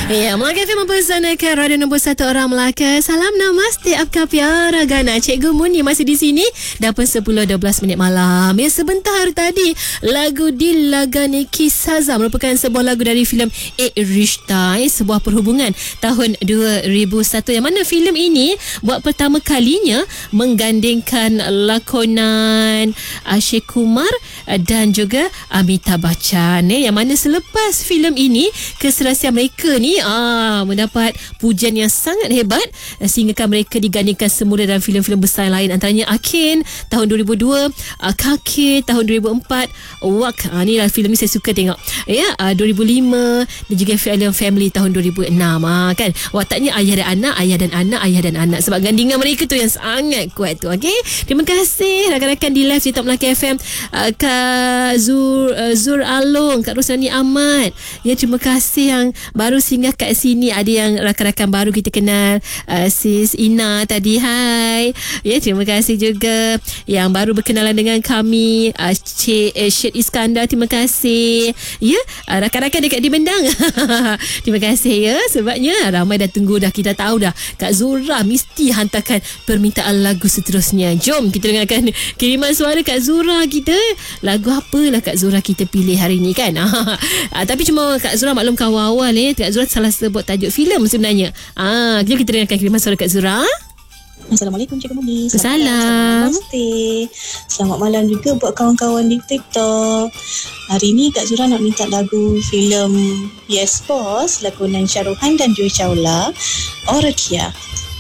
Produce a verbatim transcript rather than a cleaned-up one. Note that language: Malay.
Ya, Melaka F M mempersanakan radio nombor satu orang Melaka. Salam namaste, apka pyara gana. Cikgu Muni masih di sini. Dah pun sepuluh dua belas minit malam. Ya, sebentar tadi lagu Dilagani Kisaza merupakan sebuah lagu dari filem Ek Rishta, eh, sebuah perhubungan tahun dua ribu satu, yang mana filem ini buat pertama kalinya menggandingkan lakonan Akshay Kumar dan juga Amitabh Bachchan, eh, yang mana selepas filem ini keserasian mereka ni ah, mendapat pujian yang sangat hebat sehingga mereka digandingkan semula dalam filem-filem besar lain, antaranya Akin tahun dua ribu dua, uh, Kaki tahun dua ribu empat, Wak, ah, ni lah filem ni saya suka tengok ya, uh, dua ribu lima, dan juga filem Family tahun dua ribu enam, ah, kan wataknya ayah dan anak, ayah dan anak, ayah dan anak, sebab gandingan mereka tu yang sangat kuat tu. Okey, terima kasih rakan-rakan di live di Top Melaka F M, uh, Kak Zur, uh, Zur Along, Kak Rosani Ahmad, ya, terima kasih yang baru singgah kat sini. Ada yang rakan-rakan baru kita kenal, uh, Sis Ina tadi, hai ya, terima kasih juga yang baru berkenalan dengan kami, uh, Cik uh, Syed Iskandar, terima kasih ya, uh, rakan-rakan dekat di Bendang terima kasih ya, sebabnya ramai dah tunggu dah, kita tahu dah Kak Zura mesti hantarkan permintaan lagu seterusnya. Jom kita dengarkan kiriman suara Kak Zura kita. Lagu apalah Kak Zura kita pilih hari ni, kan? uh, tapi cuma Kak Zura maklum awal-awal eh, Kak Zura salah sebut tajuk filem sebenarnya. Ah, jom kita dengarkan kiriman suara Kak Zura. Assalamualaikum Cikgu Muni. Salam. Namaste. Selamat malam juga buat kawan-kawan di TikTok. Hari ni Kak Zura nak minta lagu filem Yes Boss, lakonan Shah Rukh Khan dan Joy Chawla, Orakia.